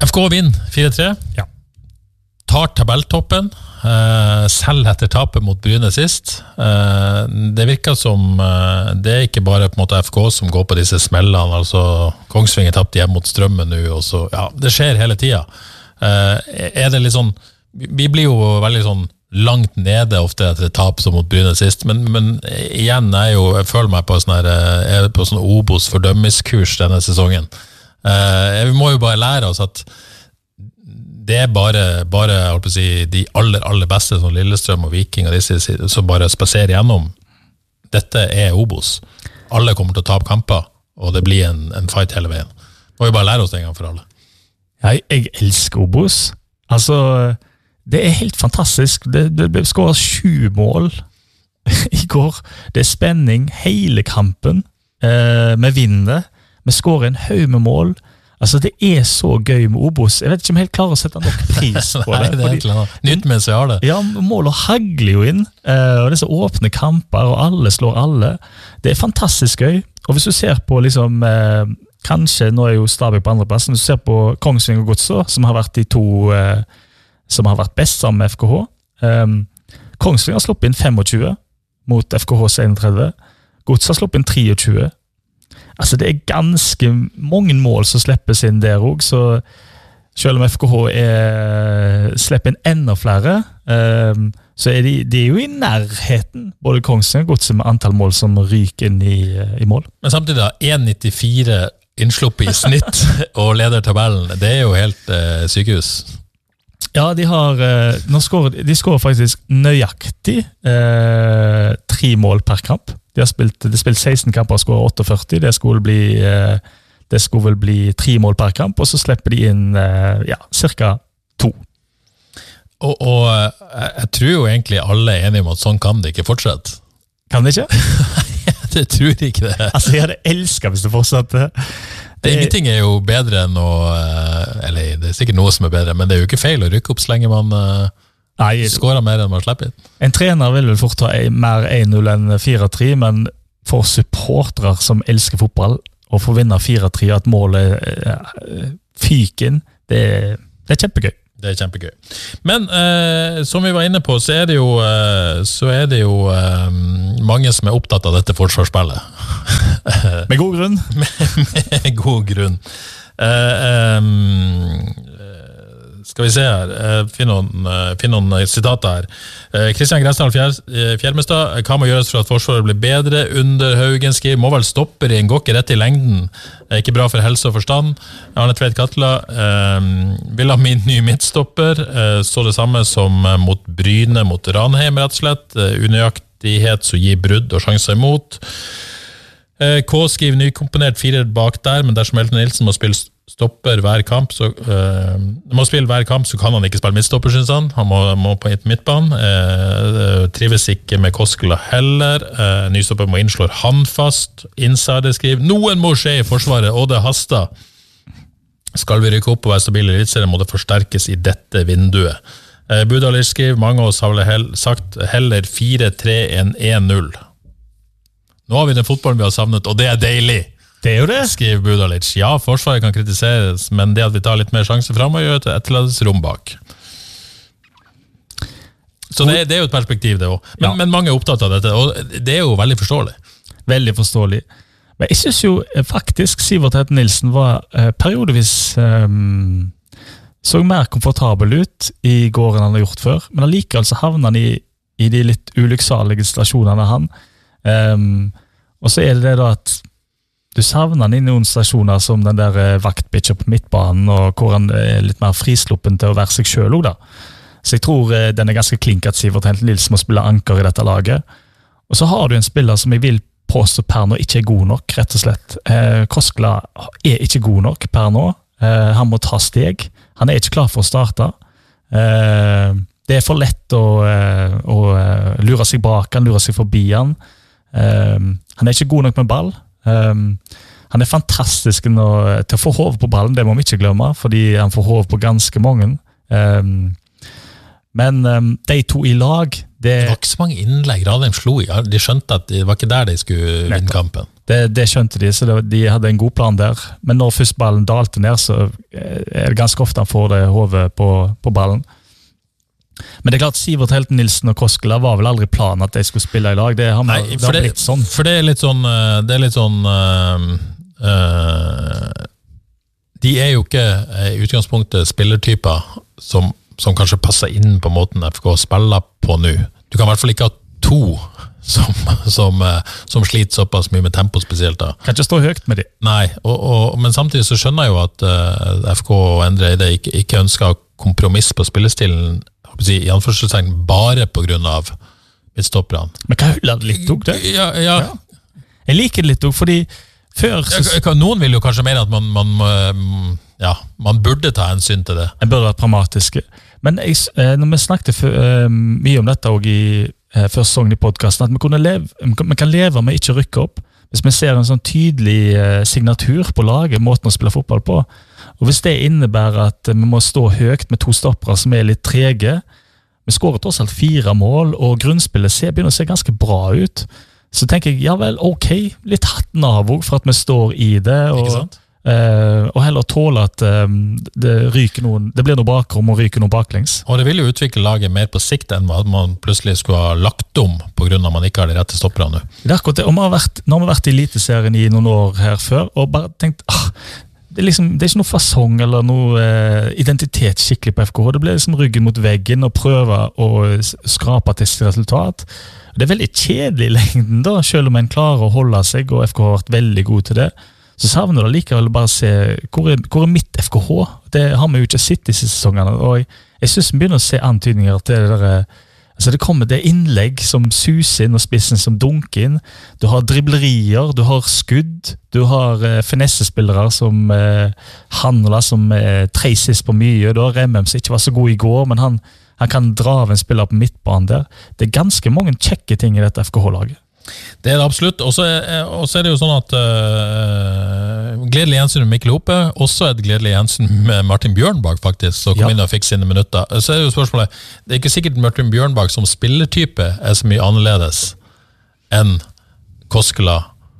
FK vinner 4-3. Ja. Tar tabelltoppen, selv etter tapet mot Bryne sist. Det virker som det ikke bare på en måte FK som går på disse smellene, altså Kongsvinger tappte hjem mot Strømmen nå, og så, ja, det skjer hele tiden. Det litt sånn, vi blir jo veldig sånn langt nede ofte etter et tap som mot Bryne sist, men igjen jeg føler meg på sånn Obos fordømmiskurs denne sesongen. Vi må jo bare lære oss at det bare jeg holdt på å si, de aller beste som Lillestrøm og Viking og disse som bare spaserer gjennom. Dette Obos. Alle kommer til å ta opp kamper, og det blir en fight hele veien. Må vi bare lære oss det en gang for alle. Jeg elsker Obos. Altså, det helt fantastisk. Det ble skåret 7 mål i går. Det spenning hele kampen. Vi vinner. Vi skårer en haug med mål. Altså, det så gøy med Obos. Jeg vet ikke om jeg helt klarer å sette nok pris på det. Nei, det nytt med så jeg har det. Ja, målet hagler jo inn, og det så åpne kamper, og alle slår alle. Det fantastisk gøy. Og hvis du ser på liksom, kanskje, nå jo Stabæk på andre plass, men hvis du ser på Kongsvinger og Godset, som har vært de to som har vært best sammen med FKH. Kongsvinger har sluppet inn 25 mot FKHs 31. Godset har sluppet inn 23. Altså det ganske mange mål som slippes inn der også, så selv om FKH slipper inn enda flere, så de jo i nærheten, både Kongsvinger og Godset med antall mål som ryker inn i mål. Men samtidig da, 1,94 innslupp i snitt og leder tabellen, det jo helt sykehus. Ja, de skårer faktisk nøyaktig 3 mål per kamp. De spilt 16 kamper og skåret 48. Det skulle vel bli 3 mål per kamp, og så slipper de inn cirka 2. Og jeg tror jo egentlig alle enige om at sånn kan det ikke fortsette. Kan det ikke? Nei, det tror jeg ikke det. Altså, jeg hadde elsket hvis det fortsatte. Ingenting jo bedre enn eller det sikkert noe som bedre, men det jo ikke feil å rykke opp så lenge man skårer mer enn man slipper inn. En trener vil vel fort ta mer 1-0 enn 4-3, men for supportere som elsker fotball, å få vinne 4-3, at målet fyken, det kjempegøy. Det kjempegøy. Men som vi var inne på, så det jo mange som opptatt av dette forsvarsspillet. Med god grunn. med god grunn. Skal vi se her, finne noen sitater her. Kristian Gressdal Fjermestad, hva må gjøres for at forsvaret blir bedre under Haugen skriver, må vel stopper i en går ikke rett i lengden, ikke bra for helse og forstand. Arne Tveit Katla vil ha min ny midtstopper, så det samme som mot Bryne, mot Ranheim rett og slett, unøyaktighet som gir brudd og sjanser imot. K skriver nykomponert 4 bak der, men dersom Elton Nilsen må spille stopper hver kamp, så kan han ikke spille midtstopper, synes han. Han må på midtbanen. Trives ikke med Koskela heller. Nystopper må innslår han fast. Insider skriver, noen må skje i forsvaret, og det haster. Skal vi rykke opp og være stabile i eliteserien, må det forsterkes i dette vinduet. Budalir skriver, mange av oss har sagt heller 4-3 enn 1-0. Nå har vi den fotballen vi har savnet, og det deilig. Det jo det. Skriver Budalic. Ja, forsvaret kan kritiseres, men det at vi tar litt mer sjanse frem og gjør et etterlates rom bak. Så det jo et perspektiv det også. Men mange opptatt av dette, og det jo veldig forståelig. Veldig forståelig. Men jeg synes jo faktisk Sivert Hetten Nilsen var periodevis så mer komfortabel ut i går enn han har gjort før, men allikevel så havner han i de litt ulykksalige stasjonene han. Og så det da at du savner han i noen stasjoner som den der vaktbitcher på midtbanen, og hvor han litt mer frisluppen til å være seg selv også da. Så jeg tror den ganske klink at Sivert Hetten Nilsen må spille anker i dette laget. Og så har du en spiller som jeg vil påstå per nå ikke god nok, rett og slett. Koskela ikke god nok per nå. Han må ta steg. Han ikke klar for å starte. Det for lett å lure seg bak han, lure seg forbi han. Han ikke god nok med ball. Han fantastisk til å få hov på ballen, det må vi ikke glemme, fordi han får hov på ganske mange. Men de to i lag, det var ikke så mange innlegg Radheim slo i. De skjønte at det var ikke der de skulle vinne kampen. Det skjønte de, så de hadde en god plan der. Men når først ballen dalte ned, så det ganske ofte han får det hodet på ballen. Men det klart, Sivert Helten Nilsen og Koskela var vel aldri planen at de skulle spille i lag. Det har blitt sånn. For det litt sånn, de jo ikke i utgangspunktet spillertyper som kanskje passer inn på måten FK spiller på nå. Du kan I hvert fall ikke ha to som sliter såpass mye med tempo spesielt da. Kan ikke stå høyt med de. Nei, men samtidig så skjønner jeg jo at FK og Endre Eide ikke ønsker kompromiss på spillestilen, I anførselstegn, bare på grunn av midtstopperne. Men hva huller det litt også, det? Ja. Jeg liker det litt også, fordi før... Noen vil jo kanskje mene at man burde ta hensyn til det. Man burde være pragmatiske. Men når vi snakket mye om dette også i første sesongen I podcasten, at vi kan leve med ikke rykke opp, hvis vi ser en sånn tydelig signatur på laget, måten å spille fotball på. Og hvis det innebærer at vi må stå høyt med 2 stoppere som litt trege, vi skårer tross alt 4 mål, og grunnspillet begynner å se ganske bra ut, så tenker jeg, ja vel, ok, litt hatten av for at vi står I det, og heller tåle at det blir noe bakrom og ryker noe baklengs. Og det vil jo utvikle laget mer på sikt enn at man plutselig skulle ha lagt om på grunn av at man ikke har de rette stopperne nå. Det akkurat det, og nå har vi vært I eliteserien I noen år her før, og bare tenkt, det ikke noe fasong eller noe identitet skikkelig på FKH, det blir liksom ryggen mot veggen og prøve å skrape til sitt resultat. Det veldig kjedelig I lengden da, selv om en klarer å holde seg, og FKH har vært veldig god til det. Så savner du likevel bare se hvor mitt FKH? Det har vi jo ikke sett disse sesongene, og jeg synes vi begynner å se antydninger til det der, altså det kommer det innlegg som suser inn og spissen som dunker inn, du har driblerier, du har skudd, du har finessespillere som handler som treises på mye, du har Remmem som ikke var så god I går, men han kan dra av en spiller på midtbanen der. Det ganske mange kjekke ting I dette FKH-laget. Det det absolutt, og så det jo sånn at gledelig gjensyn med Mikkel Hoppe, også et gledelig gjensyn med Martin Bjørnbak faktisk, som kom inn og fikk sine minutter. Så det jo spørsmålet, det ikke sikkert Martin Bjørnbak som spillertype så mye annerledes enn Koskela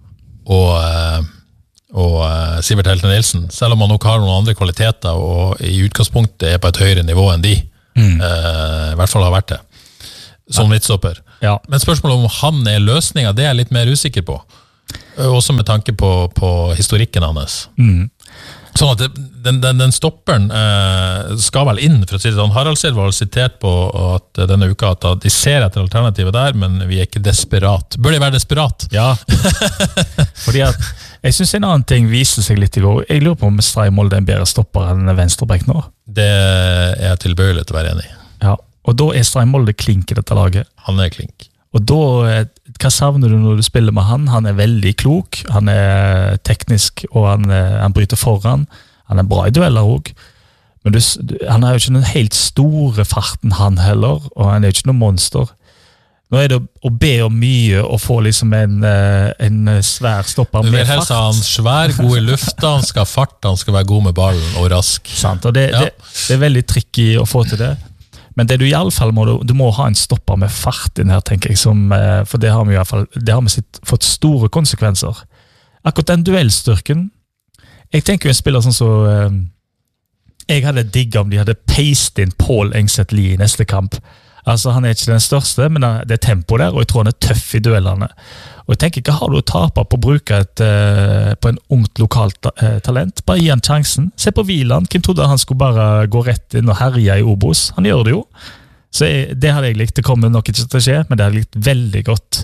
og Sivert Helten Nilsen, selv om man nok har noen andre kvaliteter og I utgangspunktet på et høyere nivå enn de, I hvert fall har vært det. Som midtstopper. Ja. Men spørsmålet om han løsningen, det jeg litt mer usikker på. Også med tanke på historikken hans. Sånn at den stopperen skal vel inn, for å si det sånn. Harald Silva har sitert på at denne uka at de ser etter alternativet der, men vi ikke desperat. Bør de være desperat? Ja. Fordi at jeg synes en annen ting viser seg litt I går. Jeg lurer på om Stray Molde en bedre stopper enn venstreback nå. Det jeg tilbøyelig til å være enig I. Ja. Og da Stein Molde klink I dette laget. Han klink. Og da, hva savner du når du spiller med han? Han veldig klok, han teknisk, og han bryter foran. Han bra I dueller også. Men han har jo ikke den helt store farten han heller, og han jo ikke noen monster. Nå det å be om mye og få liksom en svær stopper med fart. Du vil helst ha han svær, god I lufta, han skal ha fart, han skal være god med ballen og rask. Sant, og det veldig tricky å få til det. Men det du I alle fall du må ha en stopper med fart inn her, tenker jeg, for det har vi I hvert fall, det har vi fått store konsekvenser. Akkurat den duellstyrken, jeg tenker jo en spiller sånn så, jeg hadde digget om de hadde peist inn Paul Engseth Lie I neste kamp. Altså, han ikke den største, men det tempo der, og jeg tror han tøff I duellene. Og jeg tenker, hva har du å tape på å bruke på en ungt lokalt talent? Bare gi han sjansen. Se på Wieland, hvem trodde han skulle bare gå rett inn og herje I Obos? Han gjør det jo. Så det hadde jeg likt, det kommer nok ikke til å skje, men det hadde jeg likt veldig godt.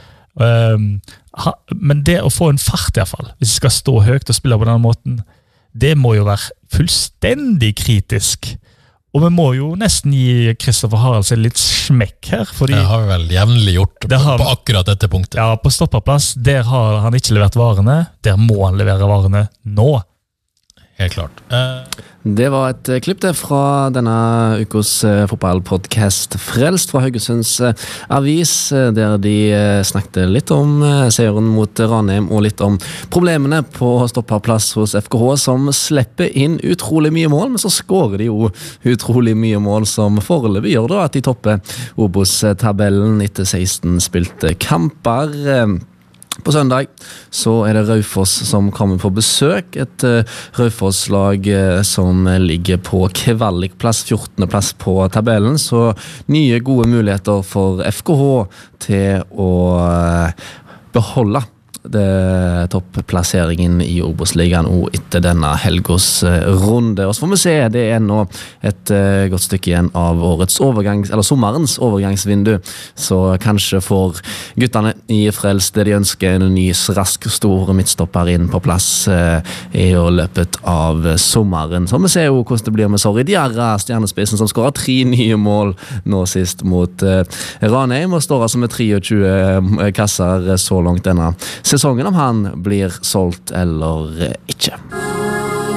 Men det å få en fart I hvert fall, hvis jeg skal stå høyt og spille på denne måten, det må jo være fullstendig kritisk. Og vi må jo nesten gi Kristoffer Haraldsen litt smekk her, fordi det har vi vel jevnlig gjort på akkurat dette punktet. Ja, på stopperplass, der har han ikke levert varene, der må han levere varene nå. Helt klart. Det var et klipp der fra denne ukes fotballpodcast Frelst fra Haugesunds avis, der de snakket litt om seieren mot Ranheim og litt om problemene på stopperplass hos FKH, som slipper inn utrolig mye mål, men så skårer de jo utrolig mye mål som foreløpig gjør da at de topper Obos-tabellen etter 16 spilte kamper. På søndag så det Raufoss som kommer på besøk, et Raufoss-lag som ligger på kvalikplass, 14. plass på tabellen, så nye gode muligheter for FKH til å beholde det toppplasseringen i Obos-ligaen og etter denne helgos runde. Og så får vi se, det nå et godt stykke igjen av sommerens overgangsvindu, så kanskje får guttene i Frelst det de ønsker, en ny, rask, stor midtstopper inn på plass i løpet av sommeren. Så vi ser jo hvordan det blir med Sorry Diarra, stjernespissen som skårer 3 nye mål nå sist mot Ranheim, og står altså med 23 kasser så langt denne sesongen, om han blir solgt eller ikke.